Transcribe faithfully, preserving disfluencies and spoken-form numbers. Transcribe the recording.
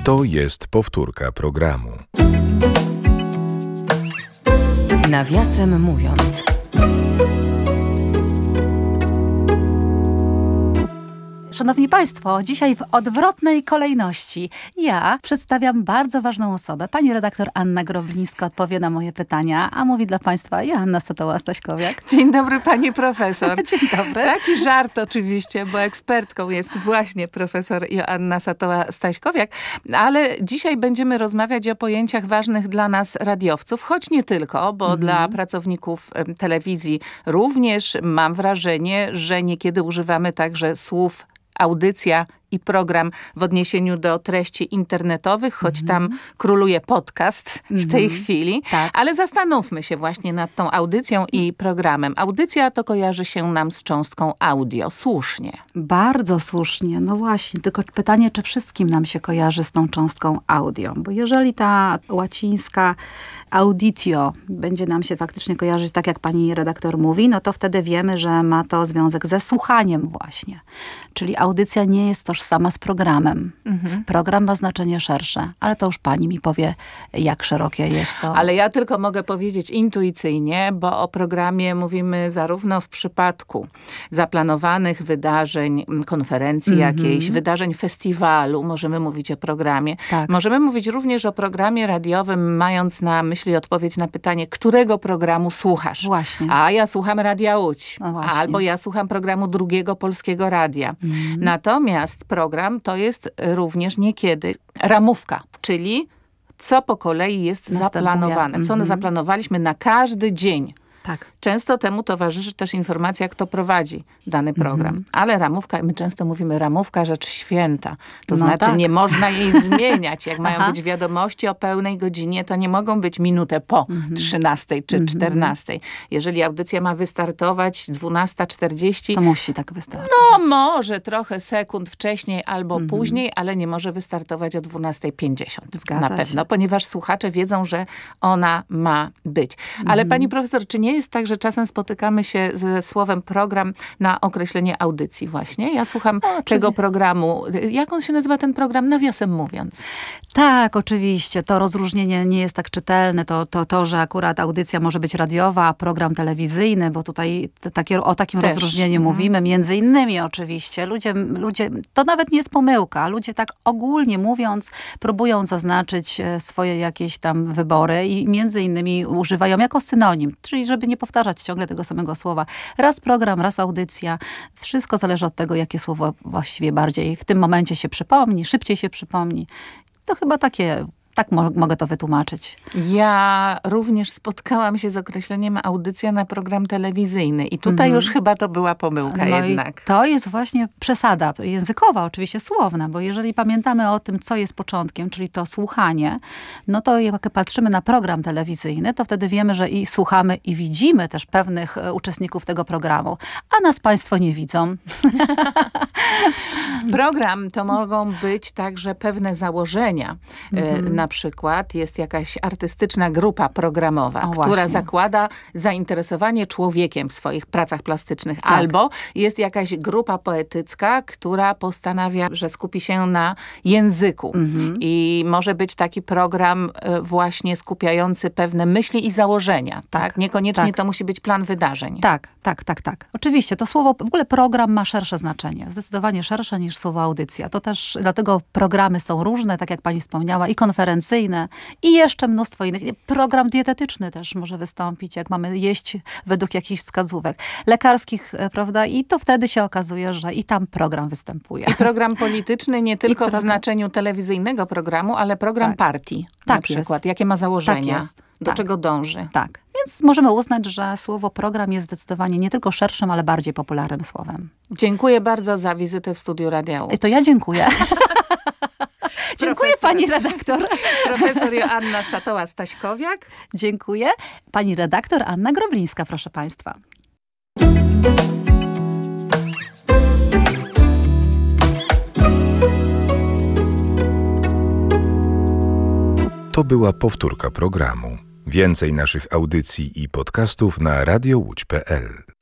To jest powtórka programu. Nawiasem mówiąc. Szanowni Państwo, dzisiaj w odwrotnej kolejności. Ja przedstawiam bardzo ważną osobę. Pani redaktor Anna Groblińska odpowie na moje pytania, a mówi dla Państwa Joanna Satoła-Staśkowiak. Dzień dobry pani profesor. Dzień dobry. Taki żart oczywiście, bo ekspertką jest właśnie profesor Joanna Satoła-Staśkowiak, ale dzisiaj będziemy rozmawiać o pojęciach ważnych dla nas radiowców, choć nie tylko, bo mhm. dla pracowników telewizji również mam wrażenie, że niekiedy używamy także słów audycja i program w odniesieniu do treści internetowych, choć mm. tam króluje podcast mm. w tej chwili. Tak. Ale zastanówmy się właśnie nad tą audycją i programem. Audycja to kojarzy się nam z cząstką audio. Słusznie. Bardzo słusznie. No właśnie. Tylko pytanie, czy wszystkim nam się kojarzy z tą cząstką audio. Bo jeżeli ta łacińska auditio będzie nam się faktycznie kojarzyć tak, jak pani redaktor mówi, no to wtedy wiemy, że ma to związek ze słuchaniem właśnie. Czyli audycja nie jest tożsama z programem. Mhm. Program ma znaczenie szersze, ale to już pani mi powie, jak szerokie jest to. Ale ja tylko mogę powiedzieć intuicyjnie, bo o programie mówimy zarówno w przypadku zaplanowanych wydarzeń, konferencji mhm. jakiejś, wydarzeń festiwalu, możemy mówić o programie. Tak. Możemy mówić również o programie radiowym, mając na myśli odpowiedź na pytanie, którego programu słuchasz. Właśnie. A ja słucham Radia Łódź. No albo ja słucham programu drugiego Polskiego Radia. Mhm. Natomiast program to jest również niekiedy ramówka, czyli co po kolei jest Następuje. zaplanowane. Co mm-hmm. zaplanowaliśmy na każdy dzień. Tak. Często temu towarzyszy też informacja, kto prowadzi dany program. Mm-hmm. Ale ramówka, my często mówimy ramówka rzecz święta. To no znaczy tak. nie można jej zmieniać. Jak mają być wiadomości o pełnej godzinie, to nie mogą być minutę po mm-hmm. trzynastej czy mm-hmm. czternastej. Jeżeli audycja ma wystartować dwunasta czterdzieści, to musi tak wystartować. No może trochę sekund wcześniej albo mm-hmm. później, ale nie może wystartować o dwunasta pięćdziesiąt. Zgadza Na pewno, się. ponieważ słuchacze wiedzą, że ona ma być. Ale mm-hmm. pani profesor, czy nie jest tak, że czasem spotykamy się ze słowem program na określenie audycji właśnie? Ja słucham no, tego programu. Jak on się nazywa ten program? Nawiasem mówiąc. Tak, oczywiście. To rozróżnienie nie jest tak czytelne. To, to, to że akurat audycja może być radiowa, a program telewizyjny, bo tutaj takie, o takim Też. rozróżnieniu mhm. mówimy. Między innymi oczywiście. Ludzie, ludzie, to nawet nie jest pomyłka. Ludzie tak ogólnie mówiąc próbują zaznaczyć swoje jakieś tam wybory i między innymi używają jako synonim. Czyli żeby nie powtarzać ciągle tego samego słowa. Raz program, raz audycja. Wszystko zależy od tego, jakie słowo właściwie bardziej w tym momencie się przypomni, szybciej się przypomni. To chyba takie... Tak mo- mogę to wytłumaczyć. Ja również spotkałam się z określeniem audycja na program telewizyjny i tutaj mm-hmm. już chyba to była pomyłka no jednak. To jest właśnie przesada językowa, oczywiście słowna, bo jeżeli pamiętamy o tym, co jest początkiem, czyli to słuchanie, no to jak patrzymy na program telewizyjny, to wtedy wiemy, że i słuchamy i widzimy też pewnych uczestników tego programu, a nas państwo nie widzą. Program to mogą być także pewne założenia. Mm-hmm. Na przykład jest jakaś artystyczna grupa programowa, o, która właśnie. zakłada zainteresowanie człowiekiem w swoich pracach plastycznych. Tak. Albo jest jakaś grupa poetycka, która postanawia, że skupi się na języku. Mhm. I może być taki program właśnie skupiający pewne myśli i założenia. Tak? tak? Niekoniecznie tak. to musi być plan wydarzeń. Tak, tak, tak, tak. Oczywiście to słowo, w ogóle program ma szersze znaczenie. Zdecydowanie szersze niż słowo audycja. To też, dlatego programy są różne, tak jak pani wspomniała, i konferencyjne, i jeszcze mnóstwo innych. Program dietetyczny też może wystąpić, jak mamy jeść według jakichś wskazówek lekarskich, prawda? I to wtedy się okazuje, że i tam program występuje. I program polityczny nie tylko program... w znaczeniu telewizyjnego programu, ale program tak. partii tak na przykład. Jest. Jakie ma założenia? Tak jest. Do tak. czego dąży? Tak. Więc możemy uznać, że słowo program jest zdecydowanie nie tylko szerszym, ale bardziej popularnym słowem. Dziękuję bardzo za wizytę w studiu Radia Łódź. I to ja dziękuję. Dziękuję profesor, pani redaktor. Profesor Joanna Satoła-Staśkowiak. Dziękuję. Pani redaktor Anna Groblińska, proszę państwa. To była powtórka programu. Więcej naszych audycji i podcastów na radio łódź kropka pe el.